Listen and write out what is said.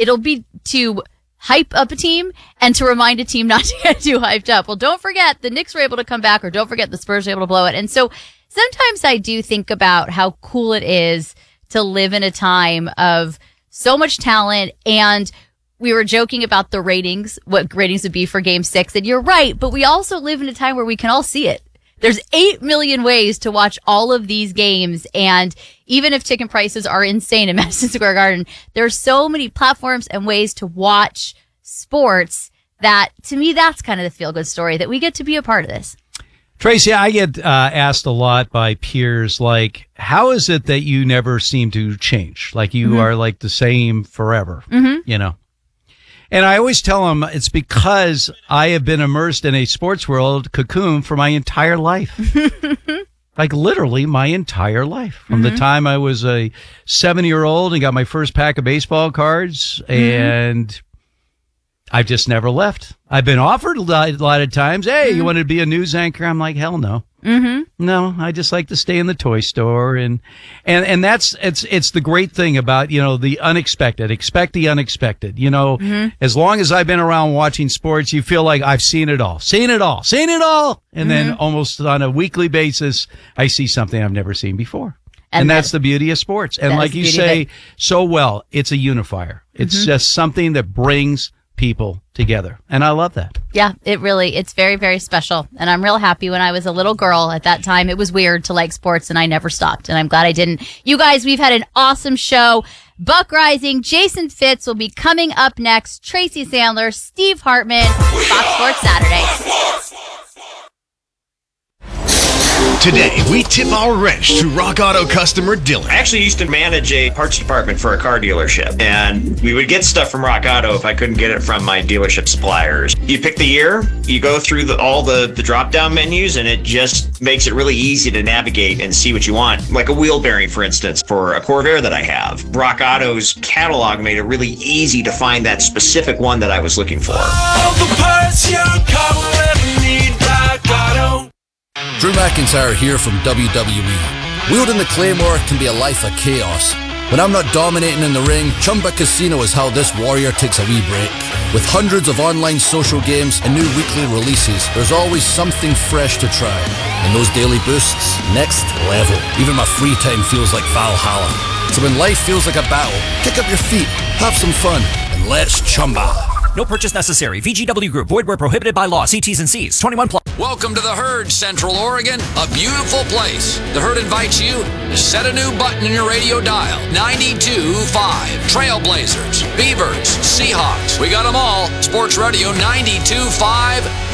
it'll be to hype up a team and to remind a team not to get too hyped up. Well, don't forget the Knicks were able to come back, or don't forget the Spurs were able to blow it. And so sometimes I do think about how cool it is to live in a time of so much talent. And we were joking about the ratings, what ratings would be for Game 6. And you're right, but we also live in a time where we can all see it. There's 8 million ways to watch all of these games. And even if ticket prices are insane in Madison Square Garden, there's so many platforms and ways to watch sports that, to me, that's kind of the feel-good story, that we get to be a part of this. Tracy, I get asked a lot by peers, like, how is it that you never seem to change? Like, you are like the same forever, you know? And I always tell them it's because I have been immersed in a sports world cocoon for my entire life. Like, literally my entire life. From the time I was a 7-year-old and got my first pack of baseball cards, and I've just never left. I've been offered a lot of times, hey, you want to be a news anchor? I'm like, hell no. No, I just like to stay in the toy store. And that's, it's the great thing about, you know, the unexpected. Expect the unexpected. You know, as long as I've been around watching sports, you feel like I've seen it all. And then almost on a weekly basis, I see something I've never seen before. And that's the beauty of sports. And like you say so well, it's a unifier. It's just something that brings people together. And I love that. Yeah, it's very, very special. And I'm real happy. When I was a little girl at that time, it was weird to like sports, and I never stopped. And I'm glad I didn't. You guys, we've had an awesome show. Buck Rising, Jason Fitz will be coming up next. Tracy Sandler, Steve Hartman, Fox Sports Saturday. Today, we tip our wrench to Rock Auto customer Dylan. I actually used to manage a parts department for a car dealership, and we would get stuff from Rock Auto if I couldn't get it from my dealership suppliers. You pick the year, you go through all the drop-down menus, and it just makes it really easy to navigate and see what you want. Like a wheel bearing, for instance, for a Corvair that I have. Rock Auto's catalog made it really easy to find that specific one that I was looking for. All the parts your car will ever need, Rock Auto. Drew McIntyre here from WWE. Wielding the Claymore can be a life of chaos. When I'm not dominating in the ring, Chumba Casino is how this warrior takes a wee break. With hundreds of online social games and new weekly releases, there's always something fresh to try. And those daily boosts, next level. Even my free time feels like Valhalla. So when life feels like a battle, kick up your feet, have some fun, and let's chumba. No purchase necessary. VGW Group. Void where prohibited by law. See T's and C's. 21 plus. Welcome to the Herd, Central Oregon, a beautiful place. The Herd invites you to set a new button in your radio dial. 92.5. Trailblazers, Beavers, Seahawks. We got them all. Sports Radio 92.5.